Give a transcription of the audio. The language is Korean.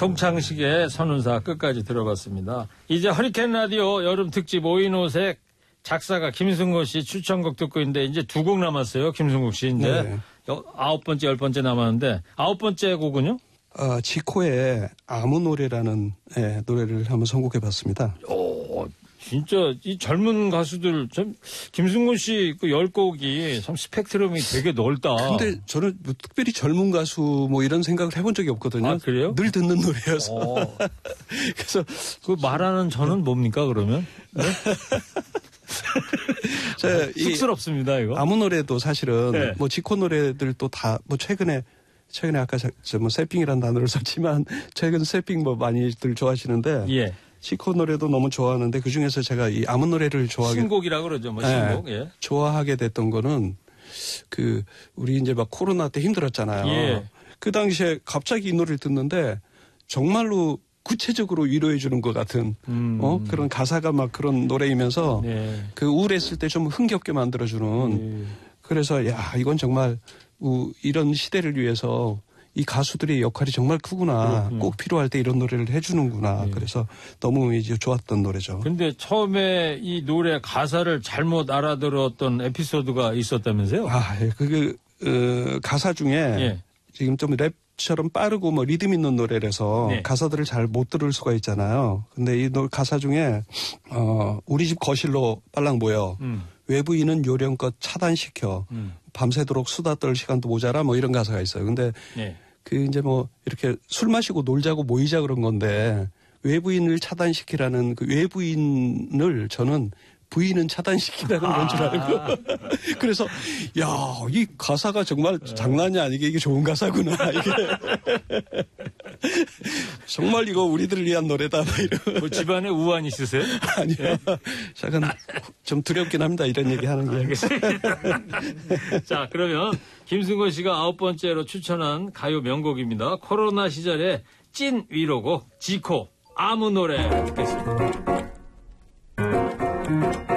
송창식의 선운사 끝까지 들어봤습니다. 이제 허리케인 라디오 여름 특집 5인 5색 작사가 김승국 씨 추천곡 듣고 있는데 이제 2곡 남았어요. 김승국 씨 이제 네. 9번째 10번째 남았는데 9번째 곡은요? 지코의 아무 노래라는 노래를 한번 선곡해봤습니다. 진짜 이 젊은 가수들 참 김승곤 씨 그 10곡이 참 스펙트럼이 되게 넓다. 근데 저는 뭐 특별히 젊은 가수 뭐 이런 생각을 해본 적이 없거든요. 아, 그래요? 늘 듣는 노래여서. 그래서 그 말하는 저는 뭡니까 그러면? 네? 쑥스럽습니다 이거. 아무 노래도 사실은 네. 뭐 지코 노래들도 다 뭐 최근에 아까 뭐 세핑이라는 단어를 썼지만 최근 세핑 뭐 많이들 좋아하시는데. 예. 지코 노래도 너무 좋아하는데 그 중에서 제가 이 아무 노래를 신곡이라 그러죠, 뭐 신곡. 예. 좋아하게 됐던 거는 우리 이제 막 코로나 때 힘들었잖아요. 예. 그 당시에 갑자기 이 노래를 듣는데 정말로 구체적으로 위로해 주는 것 같은 그런 가사가 막 그런 노래이면서 네. 그 우울했을 때 좀 흥겹게 만들어주는 그래서 야 이건 정말 이런 시대를 위해서 이 가수들의 역할이 정말 크구나. 그렇군요. 꼭 필요할 때 이런 노래를 해주는구나. 네. 그래서 너무 이제 좋았던 노래죠. 근데 처음에 이 노래 가사를 잘못 알아들었던 에피소드가 있었다면서요? 가사 중에 지금 좀 랩처럼 빠르고 뭐 리듬 있는 노래라서 가사들을 잘 못 들을 수가 있잖아요. 근데 이 가사 중에 우리 집 거실로 빨랑 모여. 외부인은 요령껏 차단시켜. 밤새도록 수다 떨 시간도 모자라 뭐 이런 가사가 있어요. 근데 이제 뭐 이렇게 술 마시고 놀자고 모이자 그런 건데 외부인을 차단시키라는 그 외부인을 저는 부인은 차단시키라는 건 줄 알고. 그래서 야, 이 가사가 정말 장난이 아니게 이게 좋은 가사구나. 이게 정말 이거 우리들을 위한 노래다. 뭐 집안에 우환 있으세요? 아니요. 잠깐 좀 두렵긴 합니다. 이런 얘기 하는 게. 알겠습니다. 자, 그러면 김승건 씨가 9번째로 추천한 가요 명곡입니다. 코로나 시절의 찐 위로곡 지코 아무 노래 듣겠습니다.